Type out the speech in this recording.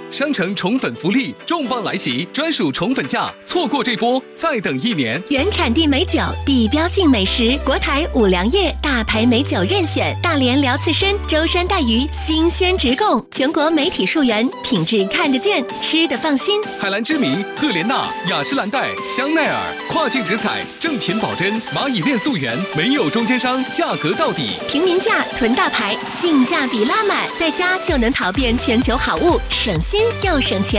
商城宠粉福利重磅来袭，专属宠粉价，错过这波再等1年。 原产地美酒，地标性美食，国台五粮液大牌美酒任选，大连辽刺参、舟山带鱼新鲜直供，全国媒体溯源，品质看得见，吃得放心。 海蓝之谜、赫莲娜、雅诗兰黛、香奈儿，跨境直采，正品保真，蚂蚁链溯源，没有中间商，价格到底， 平民价囤大牌，性价比拉满，在家就能淘遍全球好物，省心又省钱。